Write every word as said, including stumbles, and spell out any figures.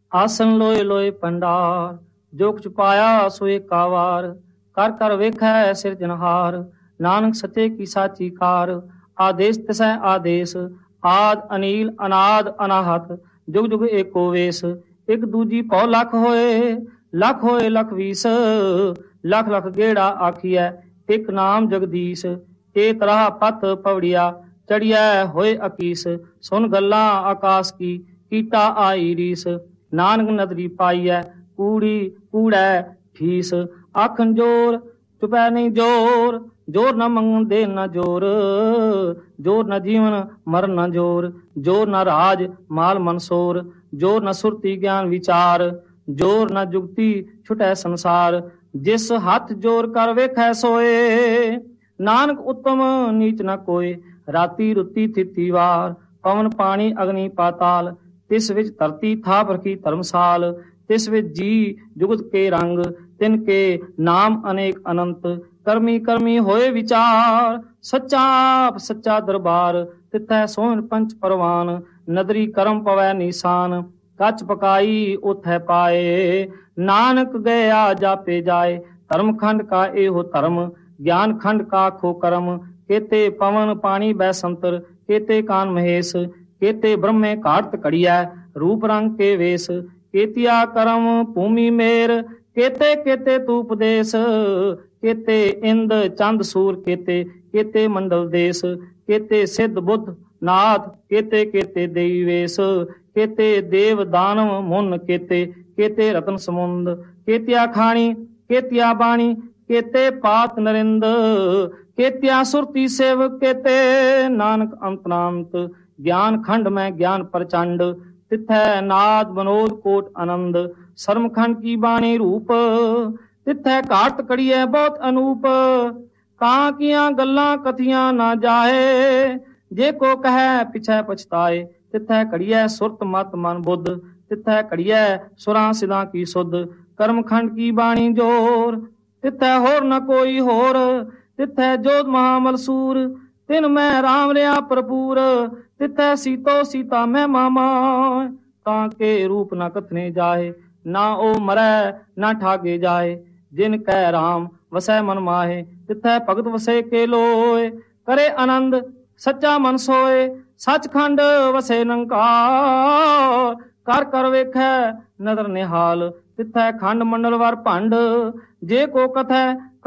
ਆਸਨ ਲੋਏ ਲੋਏ ਪੰਡਾਰ, ਜੋ ਕੁਛ ਪਾਇਆ ਸੋ ਏਕਾ ਵਾਰ। ਕਰ ਕਰ ਵੇਖੈ ਸਿਰਜਨਹਾਰ, ਨਾਨਕ ਸੱਚੇ ਕੀ ਸਾਚੀ ਕਾਰ। ਆਦੇਸ ਤਿਸੈ ਆਦੇਸ, ਆਦ ਅਨੀਲ ਅਨਾਦ ਅਨਾਹਤ। ਜੁਗ ਜੁਗ ਏਕੋ ਵੇਸ, ਇੱਕ ਦੂਜੀ ਪਉ ਲੱਖ ਹੋਏ। ਲੱਖ ਹੋਏ ਲੱਖ ਵੀਸ, ਲੱਖ ਲੱਖ ਗੇੜਾ ਆਖੀਐ ਇੱਕ ਨਾਮ ਜਗਦੀਸ਼। ਇਹ ਤਰ੍ਹਾਂ ਪਤ ਪਵੜੀਆ, ਚੜੀਐ ਹੋਏ ਅਕੀਸ। ਸੁਣ ਗੱਲਾਂ ਆਕਾਸ਼ ਕੀ, ਕੀਟਾ ਆਈ ਰੀਸ। ਨਾਨਕ ਨਦਰੀ ਪਾਈਐ, ਕੂੜੀ ਕੂੜੈ ਠੀਸ। ਆਖਣ ਜੋਰ ਚੁਪੈ ਨਹੀਂ ਜੋਰ, ਜੋਰ ਨਾ ਮੰਗਣ ਦੇ ਨਾ ਜੋਰ। ਜੋਰ ਨਾ ਜੀਵਨ ਮਰਨ ਨਾ ਜੋਰ, ਜੋਰ ਨਾ ਰਾਜ ਮਾਲ ਮਨਸੋਰ। ਜੋਰ ਨਾ ਸੁਰਤੀ ਗਿਆਨ ਵਿਚਾਰ, ਜੋਰ ਨਾ ਜੁਗਤੀ ਛੁਟੈ ਸੰਸਾਰ। ਜਿਸ ਹੱਥ ਜੋਰ ਕਰ ਵੇਖੈ ਸੋਏ, ਨਾਨਕ ਉੱਤਮ ਨੀਚ ਨਾ ਕੋਏ। ਰਾਤੀ ਰੁੱਤੀ ਥਿਤੀ ਵਾਰ, ਪਵਨ ਪਾਣੀ ਅਗਨੀ ਪਾਤਾਲ। ਤਿਸ ਵਿੱਚ ਧਰਤੀ ਥਾਪ ਰਖੀ ਧਰਮਸਾਲ। ਤਿਸ ਵਿੱਚ ਜੀ ਜੁਗਤ ਕੇ ਰੰਗ, ਤਿਨ ਕੇ ਨਾਮ ਅਨੇਕ ਅਨੰਤ। ਕਰਮੀ ਕਰਮੀ ਹੋਏ ਵਿਚਾਰ, ਸੱਚਾ ਆਪ ਸੱਚਾ ਦਰਬਾਰ। ਤਿਥੈ ਸੋਹਣ ਪੰਚ ਪਰਵਾਨ, ਨਦਰੀ ਕਰਮ ਪਵੈ ਨੀਸਾਨ। ਕੱਚ ਪਕਾਈ ਉਥੈ ਪਾਏ, ਨਾਨਕ ਗਿਆ ਜਾਪੇ ਜਾਏ। ਧਰਮ ਖੰਡ ਕਾ ਇਹੋ ਧਰਮ, ਗਿਆਨ ਖੰਡ ਕਾ ਖੋ ਕਰਮ। ਕੇਤੇ ਪਵਨ ਪਾਣੀ ਬੈ ਸੰਤਰ, ਕੇਤੇ ਕਾਨ ਮਹੇਸ਼। ਕੇਤੇ ਬ੍ਰਹਮੇ ਘਾਟ ਘੜੀਐ, ਰੂਪ ਰੰਗ ਕੇ ਵੇਸ। ਕੇਤੀਆ ਕਰਮ ਭੂਮੀ ਮੇਰ, ਕੇਤੇ ਕੇਤੇ ਤੂਪ ਦੇਸ। ਕੇਤੇ ਇੰਦ ਚੰਦ ਸੂਰ, ਕੇਤੇ ਕੇਤੇ ਮੰਡਲ ਦੇਸ। ਕੇਤੇ ਸਿੱਧ ਬੁੱਧ ਨਾਥ, ਕੇਤੇ ਕੇਤੇ ਦੇਈ ਵੇਸ। ਕੇਤੇ ਦੇਵ ਦਾਨਵ ਮੁਨ, ਕੇਤੇ ਕੇਤੇ ਰਤਨ ਸਮੁੰਦ। ਕੇਤਿਆ ਖਾਣੀ ਕੇਤਿਆ ਬਾਣੀ, ਕੇਤੇ ਪਾਤ ਨਰਿੰਦ। ਕੇਤਿਆ ਸੁਰਤੀ ਸੇਵ, ਕੇਤੇ ਨਾਨਕ ਅੰਤਨਾੰਤ। ਗਿਆਨ ਖੰਡ ਮੈਂ ਗਿਆਨ ਪ੍ਰਚੰਡ, ਤਿਥੈ ਨਾਦ ਬਨੋਦ ਕੋਟ ਆਨੰਦ। ਸਰਮ ਖੰਡ ਕੀ ਬਾਣੀ ਰੂਪ, ਤਿਥੈ ਘਾਟ ਕੜੀਐ ਬਹੁਤ ਅਨੂਪ। ਕਾਂ ਕੀਆਂ ਗੱਲਾਂ ਕਥੀਆਂ ਨਾ ਜਾਹੇ, ਜੇ ਕੋ ਕਹੈ ਪਿਛੈ ਪਛਤਾਏ। ਤਿਥੈ ਘੜੀਐ ਸੁਰਤ ਮਤ ਮਨ ਬੁੱਧ, ਤਿਥੈ ਘੜੀਐ ਸੁਰਾਂ ਸਿਦਾਂ ਕੀ ਸੁਧ। ਕਰਮ ਖੰਡ ਕੀ ਬਾਣੀ ਜੋਰ, ਤਿਥੈ ਹੋਰ ਨ ਕੋਈ ਹੋਰ। ਤਿਥੈ ਜੋਧ ਮਹਾਮਲ ਸੂਰ, ਤਿਨ ਮੈਂ ਰਾਮ ਰਿਆ ਭਰਪੂਰ। ਤਿਥੈ ਸੀਤੋ ਸੀਤਾ ਮੈਂ ਮਾਮਾ, ਤਾਂ ਕੇ ਰੂਪ ਨਾ ਕਥਨੇ ਜਾਏ। ਨਾ ਉਹ ਮਰੈ ਨਾ ਠਾਗੇ ਜਾਏ, ਜਿਨ ਕੈ ਰਾਮ ਵਸੈ ਮਨ ਮਾਹੇ। ਤਿਥੈ ਭਗਤ ਵਸੇ ਕੇ ਲੋਏ, ਕਰੇ ਆਨੰਦ ਸੱਚਾ ਮਨ ਸੋਏ। ਸੱਚਖੰਡ ਵਸੇ ਨਿਰੰਕਾਰ, ਕਰ ਕਰ ਵੇਖੈ ਨਦਰ ਨਿਹਾਲ। ਤਿਥੈ ਖੰਡ ਮੰਡਲ ਵਰ ਭੰਡ, ਜੇ ਕੋ ਕਥੈ